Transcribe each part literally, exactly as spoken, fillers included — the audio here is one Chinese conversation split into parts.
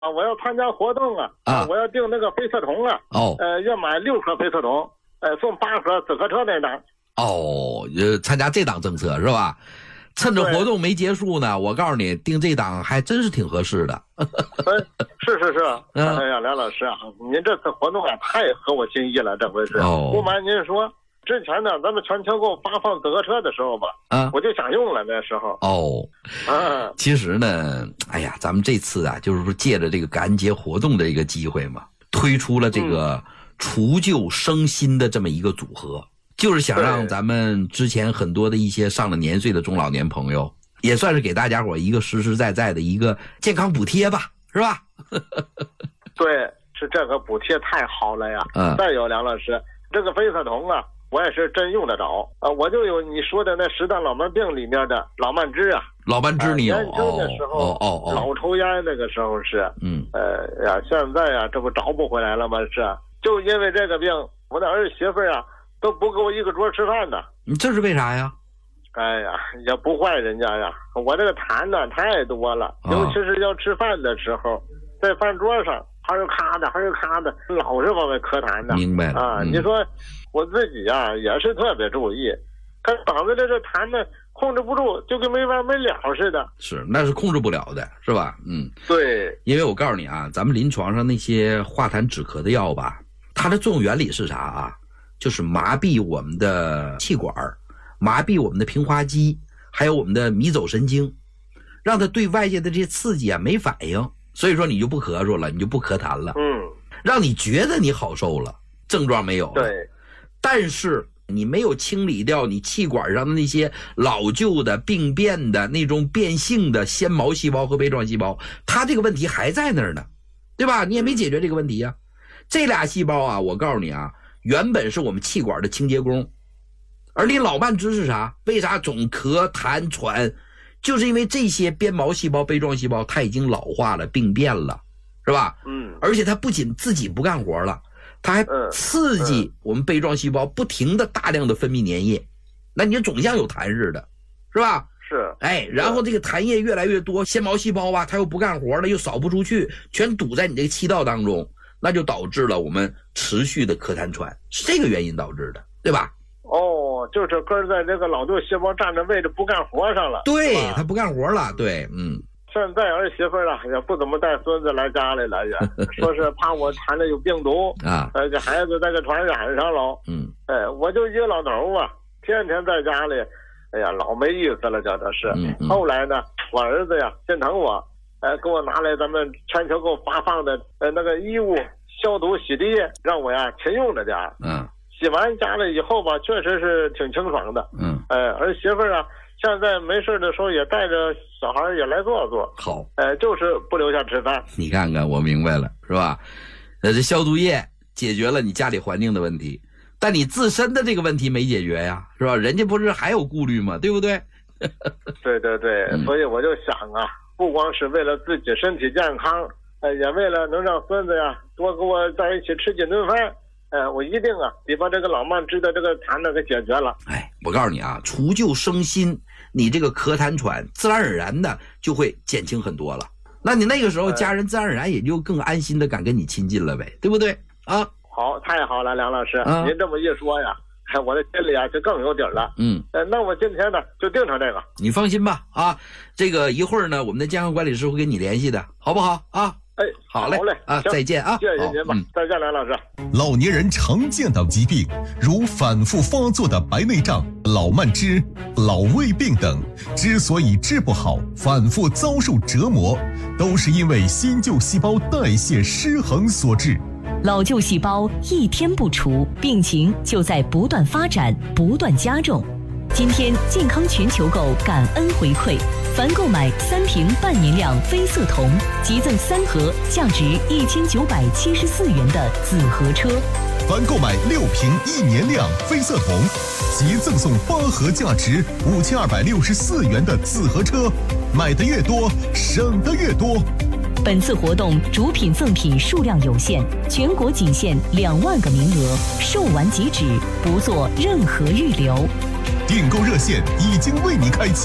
啊，我要参加活动啊， 啊， 我要订那个飞色桶啊， 哦， 呃，要买六颗飞色桶，呃，送八盒紫河车那档。 哦，呃，参加这档政策是吧？趁着活动没结束呢，我告诉你，订这档还真是挺合适的。 嗯，是是是， 嗯、 哎呀，梁老师啊，您这次活动啊太合我心意了，这回是。 哦， 不瞒您说，之前呢，咱们全球购发放紫河车的时候吧， 啊， 我就想用了那时候。 哦， 啊， 其实呢，哎呀，咱们这次啊，就是说借着这个感恩节活动的一个机会嘛，推出了这个除旧升新的这么一个组合。嗯，就是想让咱们之前很多的一些上了年岁的中老年朋友，也算是给大家伙一个实实在在的一个健康补贴吧，是吧？ 对，是这个补贴太好了呀。 嗯。 再有梁老师，这个飞色酮啊，我也是真用得着啊，我就有你说的那十大老慢病里面的老慢支啊。 老慢支你有？ 年轻的时候， 哦哦哦， 老抽烟那个时候是， 嗯， 呃呀，现在呀，这不找不回来了吗？是，就因为这个病，我的儿媳妇啊。都不跟我一个桌吃饭的， 你这是为啥呀？ 哎呀，也不怪人家呀，我这个痰呢太多了， 哦， 尤其是要吃饭的时候，在饭桌上还是咔的，还是咔的，老是往外咳痰的。 明白了啊， 嗯、 你说我自己呀也是特别注意，看嗓子这这痰呢控制不住，就跟没完没了似的。 是，那是控制不了的，是吧？嗯， 对， 因为我告诉你啊，咱们临床上那些化痰止咳的药吧，它的作用原理是啥啊？就是麻痹我们的气管，麻痹我们的平滑肌，还有我们的迷走神经，让它对外界的这些刺激啊没反应，所以说你就不咳嗽了，你就不咳痰了， 嗯， 让你觉得你好受了，症状没有了。 对， 但是你没有清理掉你气管上的那些老旧的病变的那种变性的纤毛细胞和杯状细胞，它这个问题还在那儿呢，对吧？你也没解决这个问题啊。这俩细胞啊，我告诉你啊，原本是我们气管的清洁工，而你老慢支是啥？为啥总咳痰喘？就是因为这些鞭毛细胞、杯状细胞它已经老化了、病变了，是吧？ 嗯。 而且它不仅自己不干活了，它还刺激我们杯状细胞不停的大量的分泌粘液，那你总像有痰似的，是吧？ 是。 哎，然后这个痰液越来越多，纤毛细胞啊，它又不干活了，又扫不出去，全堵在你这个气道当中。那就导致了我们持续的咳痰喘，是这个原因导致的，对吧？ 哦，就是根在这个老旧细胞占着位置不干活上了。 对，他不干活了，对，嗯。 现在儿媳妇啊也不怎么带孙子来家里了，也说是怕我痰里有病毒啊， 呃，这孩子再给传染上了。 嗯， 哎，我就一个老头啊，天天在家里，哎呀，老没意思了，叫这是。 嗯嗯、 后来呢，我儿子呀心疼我。哎，给我拿来咱们全球购发放的呃那个衣物消毒洗涤液，让我呀勤用着点。 嗯，洗完家了以后吧，确实是挺清爽的。 嗯， 哎，儿媳妇啊，现在没事的时候也带着小孩也来坐坐。 好， 哎，就是不留下吃饭。 你看看，我明白了，是吧？呃，这消毒液解决了你家里环境的问题，但你自身的这个问题没解决呀，是吧？人家不是还有顾虑吗？对不对？ 对对对，嗯、所以我就想啊。不光是为了自己身体健康，呃，也为了能让孙子呀多跟我在一起吃几顿饭，呃，我一定啊得把这个老慢支的这个痰呢给解决了。 哎，我告诉你啊，除旧升新，你这个咳痰喘自然而然的就会减轻很多了。那你那个时候家人自然而然也就更安心的敢跟你亲近了呗，对不对啊？ 好，太好了，梁老师， 啊、 您这么一说呀。哎，我的心里啊就更有底了。 嗯， 呃，那我今天呢就定成这个。 你放心吧，啊，这个一会儿呢，我们的健康管理师会跟你联系的，好不好啊？ 哎， 好嘞， 好嘞， 啊，再见啊， 谢谢您吧，嗯、再见，梁老师。 老年人常见的疾病，如反复发作的白内障、老慢支、老胃病等，之所以治不好，反复遭受折磨，都是因为新旧细胞代谢失衡所致。 老旧细胞一天不除，病情就在不断发展、不断加重。今天健康全球购感恩回馈，凡购买三瓶半年量飞色酮，即赠三盒价值一千九百七十四元的紫河车； 凡购买六瓶一年量飞色酮，即赠送八盒价值五千二百六十四元的紫河车。买的越多，省的越多。 本次活动主品赠品数量有限，全国仅限两万个名额，售完即止，不做任何预留。 订购热线已经为您开启，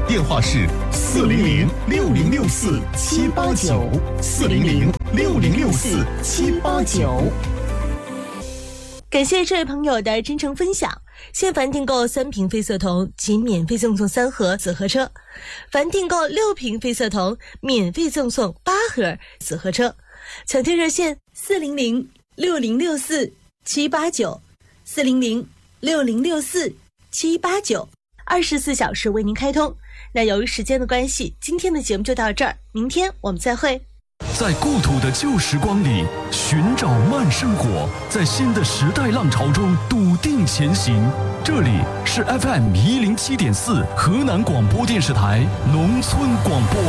电话是四零零六零六四七八九，四零零六零六四七八九。 感谢这位朋友的真诚分享。现凡订购三瓶非色铜即免费赠送三盒紫河车，凡订购六瓶非色铜免费赠送八盒紫河车。抢订热线四零零六零六四七八九，四零零六零六四七八九，二十四小时为您开通。那由于时间的关系，今天的节目就到这儿，明天我们再会。 在故土的旧时光里寻找慢生活，在新的时代浪潮中笃定前行。这里是 F M 一零七点四河南广播电视台农村广播。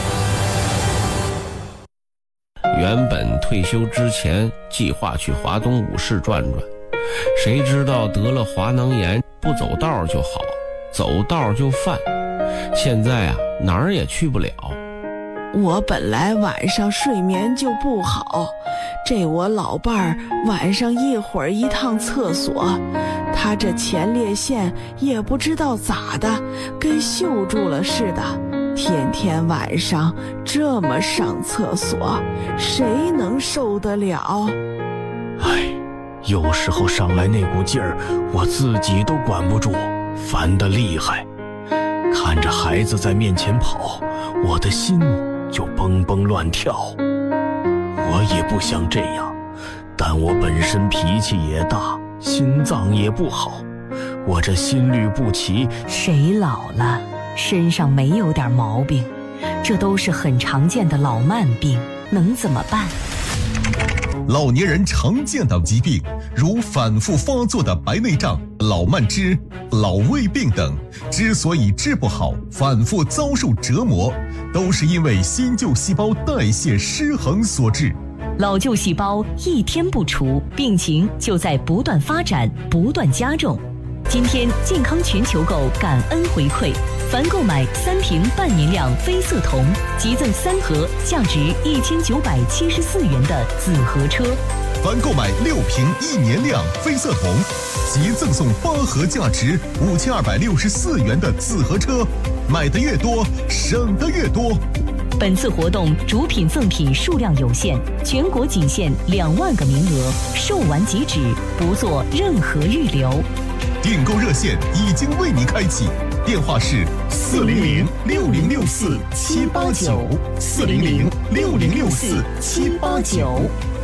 原本退休之前计划去华东五市转转，谁知道得了华囊炎，不走道就好，走道就犯。现在啊，哪儿也去不了。 我本来晚上睡眠就不好，这我老伴儿晚上一会儿一趟厕所，他这前列腺也不知道咋的，跟锈住了似的，天天晚上这么上厕所，谁能受得了？ 唉，有时候上来那股劲儿，我自己都管不住，烦得厉害。看着孩子在面前跑，我的心就蹦蹦乱跳。我也不想这样，但我本身脾气也大，心脏也不好，我这心律不齐。 谁老了身上没有点毛病？这都是很常见的老慢病，能怎么办？ 老年人常见到疾病，如反复发作的白内障、老慢支、老胃病等，之所以治不好，反复遭受折磨，都是因为新旧细胞代谢失衡所致。 老旧细胞一天不除，病情就在不断发展、不断加重。今天健康全球购感恩回馈，凡购买三瓶半年量非色铜，即赠三盒价值一千九百七十四元的紫河车； 凡购买六瓶一年量非色铜，即赠送八盒价值五千二百六十四元的紫河车。买的越多，省的越多。 本次活动主品赠品数量有限，全国仅限两万个名额，售完即止，不做任何预留。 订购热线已经为你开启，电话是四零零六零六四七八九，四零零六零六四七八九。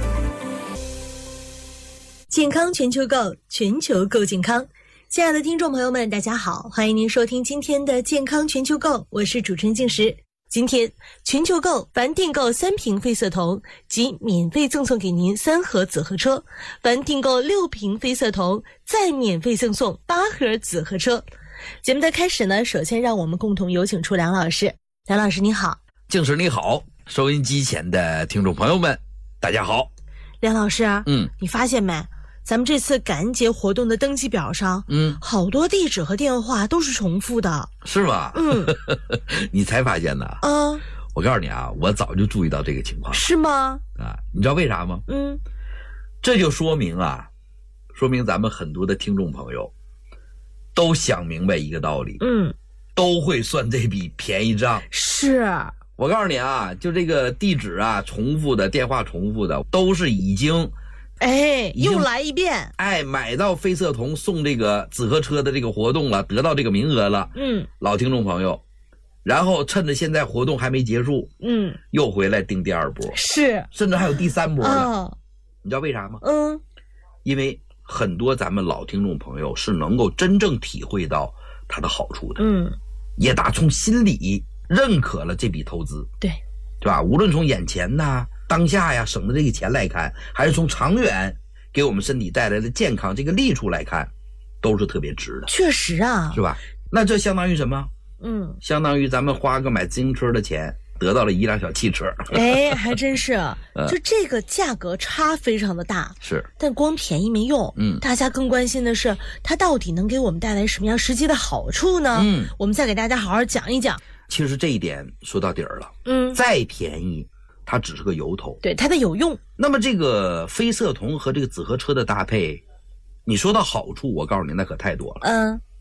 健康全球购，全球购健康。亲爱的听众朋友们，大家好，欢迎您收听今天的健康全球购，我是主持人静石。今天全球购凡订购三瓶非色铜，即免费赠送给您三盒紫河车；凡订购六瓶非色铜，再免费赠送八盒紫河车。节目的开始呢，首先让我们共同有请出梁老师。梁老师你好。 静石你好，收音机前的听众朋友们大家好。 梁老师啊， 嗯， 你发现没？咱们这次感恩节活动的登记表上，嗯，好多地址和电话都是重复的， 是吗？ 嗯， 你才发现呢？ 嗯， 我告诉你啊，我早就注意到这个情况。 是吗？ 啊，你知道为啥吗？ 嗯， 这就说明啊，说明咱们很多的听众朋友都想明白一个道理， 嗯， 都会算这笔便宜账。 是。 我告诉你啊，就这个地址啊，重复的电话重复的，都是已经。 哎，又来一遍！ 哎，买到非色铜送这个紫河车的这个活动了，得到这个名额了。 嗯， 老听众朋友，然后趁着现在活动还没结束， 嗯， 又回来订第二波， 是， 甚至还有第三波了。 哦、 你知道为啥吗？ 嗯， 因为很多咱们老听众朋友是能够真正体会到它的好处的， 嗯， 也打从心里认可了这笔投资， 对， 对吧？无论从眼前呐。当下呀，省的这个钱来看，还是从长远给我们身体带来的健康这个利处来看，都是特别值的。 确实啊， 是吧？那这相当于什么？ 嗯， 相当于咱们花个买自行车的钱，得到了一辆小汽车。 哎，还真是，就这个价格差非常的大。 是， 但光便宜没用。嗯，大家更关心的是，它到底能给我们带来什么样实际的好处呢？嗯，我们再给大家好好讲一讲。 其实这一点说到底儿了。 嗯， 再便宜。它只是个由头， 对它的有用。 那么这个非色铜和这个紫河车的搭配，你说到好处，我告诉你那可太多了。 嗯，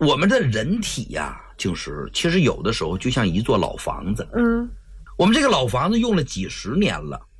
我们的人体呀、啊，就是其实有的时候就像一座老房子， 嗯， 我们这个老房子用了几十年了，